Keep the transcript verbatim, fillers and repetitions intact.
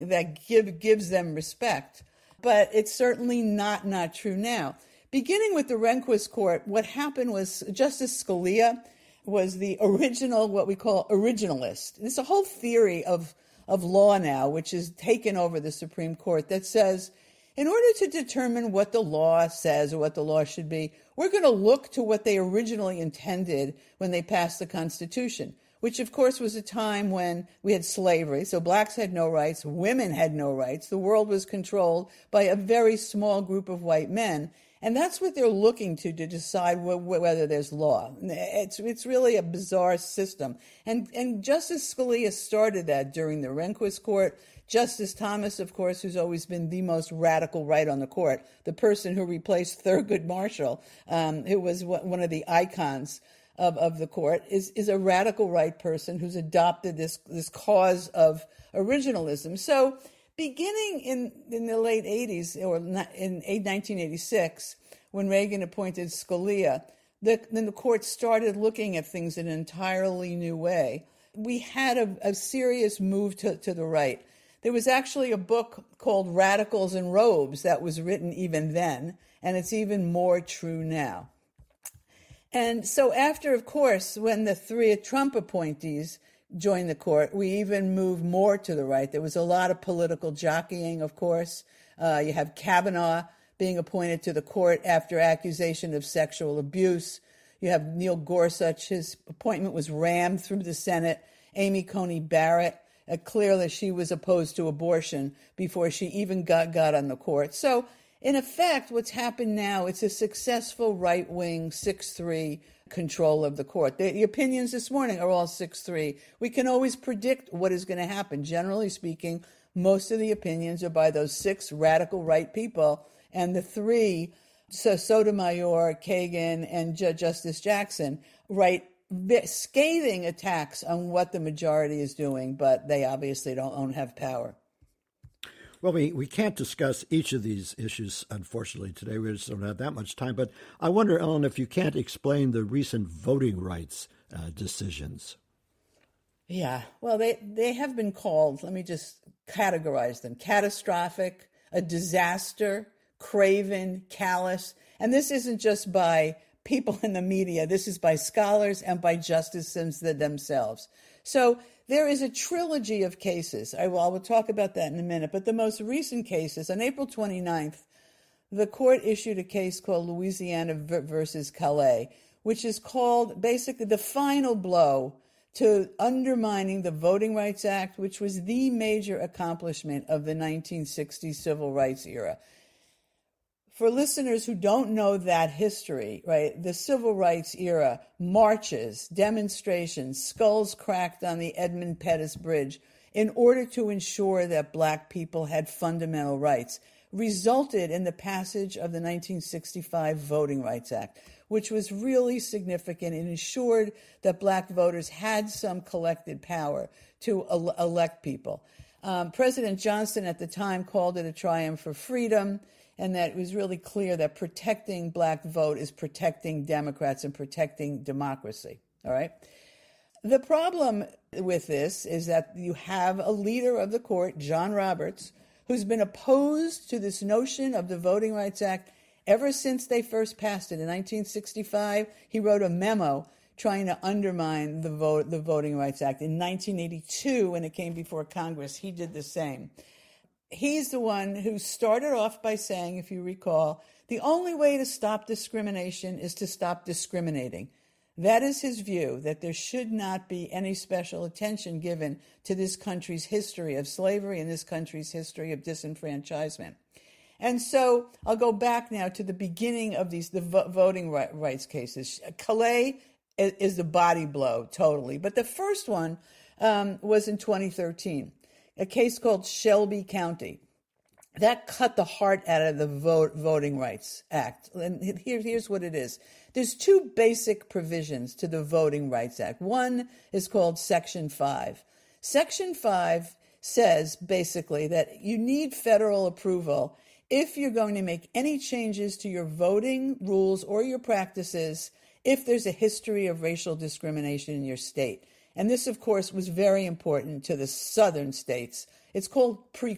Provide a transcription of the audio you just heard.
that give, gives them respect. But it's certainly not not true now. Beginning with the Rehnquist Court, what happened was Justice Scalia was the original, what we call originalist. There's a whole theory of, of law now, which is taken over the Supreme Court, that says, in order to determine what the law says or what the law should be, we're going to look to what they originally intended when they passed the Constitution, which, of course, was a time when we had slavery. So blacks had no rights. Women had no rights. The world was controlled by a very small group of white men. And that's what they're looking to to decide wh- whether there's law. It's it's really a bizarre system. And and Justice Scalia started that during the Rehnquist Court. Justice Thomas, of course, who's always been the most radical right on the court, the person who replaced Thurgood Marshall, um, who was one of the icons of, of the court, is, is a radical right person who's adopted this, this cause of originalism. So beginning in, in the late eighties, or in nineteen eighty-six, when Reagan appointed Scalia, the, then the court started looking at things in an entirely new way. We had a, a serious move to, to the right. There was actually a book called Radicals in Robes that was written even then, and it's even more true now. And so after, of course, when the three Trump appointees joined the court, we even moved more to the right. There was a lot of political jockeying, of course. Uh, you have Kavanaugh being appointed to the court after accusation of sexual abuse. You have Neil Gorsuch. His appointment was rammed through the Senate. Amy Coney Barrett. Uh, clearly, she was opposed to abortion before she even got, got on the court. So, in effect, what's happened now, it's a successful right-wing six three control of the court. The, the opinions this morning are all six three. We can always predict what is going to happen. Generally speaking, most of the opinions are by those six radical right people, and the three, so Sotomayor, Kagan, and J- Justice Jackson, write scathing attacks on what the majority is doing, but they obviously don't, don't have power. Well, we, we can't discuss each of these issues, unfortunately, today. We just don't have that much time. But I wonder, Ellen, if you can't explain the recent voting rights uh, decisions. Yeah, well, they, they have been called, let me just categorize them, catastrophic, a disaster, craven, callous. And this isn't just by people in the media. This is by scholars and by justices themselves. So there is a trilogy of cases. I will, I will talk about that in a minute. But the most recent cases, on April twenty-ninth, the court issued a case called Louisiana versus Calais, which is called basically the final blow to undermining the Voting Rights Act, which was the major accomplishment of the nineteen sixties civil rights era. For listeners who don't know that history, right, the civil rights era, marches, demonstrations, skulls cracked on the Edmund Pettus Bridge in order to ensure that black people had fundamental rights, resulted in the passage of the nineteen sixty-five Voting Rights Act, which was really significant and ensured that black voters had some collected power to el- elect people. Um, President Johnson at the time called it a triumph for freedom, and that it was really clear that protecting black vote is protecting Democrats and protecting democracy, all right? The problem with this is that you have a leader of the court, John Roberts, who's been opposed to this notion of the Voting Rights Act ever since they first passed it. In nineteen sixty-five, he wrote a memo trying to undermine the, vote, the Voting Rights Act. In nineteen eighty-two, when it came before Congress, he did the same. He's the one who started off by saying, if you recall, the only way to stop discrimination is to stop discriminating. That is his view, that there should not be any special attention given to this country's history of slavery and this country's history of disenfranchisement. And so I'll go back now to the beginning of these the vo- voting right, rights cases. Calais is, is the body blow, totally. But the first one um, was in twenty thirteen. A case called Shelby County. That cut the heart out of the vote, Voting Rights Act. And here, here's what it is. There's two basic provisions to the Voting Rights Act. One is called Section five. Section five says basically that you need federal approval if you're going to make any changes to your voting rules or your practices if there's a history of racial discrimination in your state. And this, of course, was very important to the southern states. It's called pre-